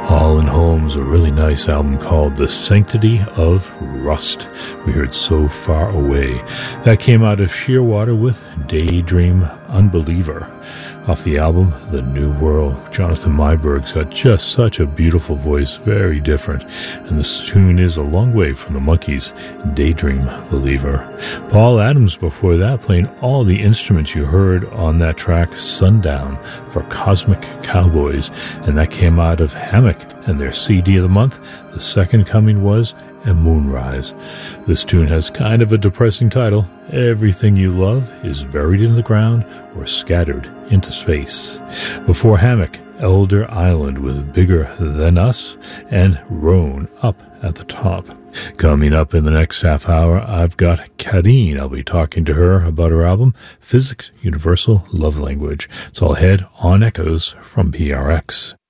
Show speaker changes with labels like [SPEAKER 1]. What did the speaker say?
[SPEAKER 1] Holland Holmes, a really nice album called The Sanctity of Rust. We heard So Far Away. That came out of Shearwater with Daydream Unbeliever. Off the album, The New World. Jonathan Meiberg's got just such a beautiful voice, very different. And this tune is a long way from the Monkees' Daydream Believer. Paul Adams before that, playing all the instruments you heard on that track, Sundown, for Cosmic Cowboys. And that came out of Hammock and their CD of the month. The second coming was And Moonrise. This tune has kind of a depressing title. Everything you love is buried in the ground or scattered into space. Before Hammock, Elder Island with Bigger Than Us and Roan up at the top. Coming up in the next half hour, I've got Kadeen. I'll be talking to her about her album, Physics Universal Love Language. It's all ahead on Echoes from PRX.